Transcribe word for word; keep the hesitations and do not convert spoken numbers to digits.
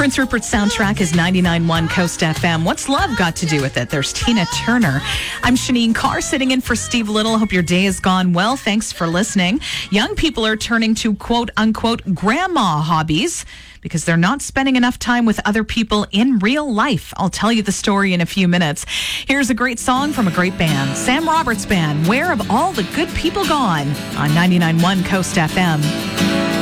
Prince Rupert's soundtrack is ninety-nine point one Coast F M. What's love got to do with it? There's Tina Turner. I'm Shanine Carr sitting in for Steve Little. Hope your day has gone well. Thanks for listening. Young people are turning to quote unquote grandma hobbies because they're not spending enough time with other people in real life. I'll tell you the story in a few minutes. Here's a great song from a great band, Sam Roberts Band, Where Have All the Good People Gone? On ninety-nine point one Coast F M.